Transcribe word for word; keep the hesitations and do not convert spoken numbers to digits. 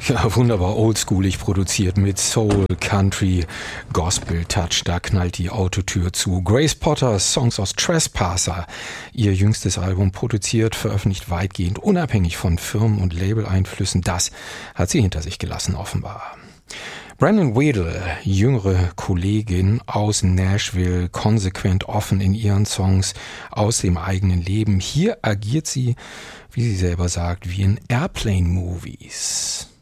Ja, wunderbar oldschoolig produziert mit Soul, Country, Gospel Touch. Da knallt die Autotür zu. Grace Potter, Songs of Trespasser. Ihr jüngstes Album produziert, veröffentlicht weitgehend unabhängig von Firmen- und Labeleinflüssen. Das hat sie hinter sich gelassen, offenbar. Brandon Wedel, jüngere Kollegin aus Nashville, konsequent offen in ihren Songs aus dem eigenen Leben. Hier agiert sie, wie sie selber sagt, wie in Airplane-Movies.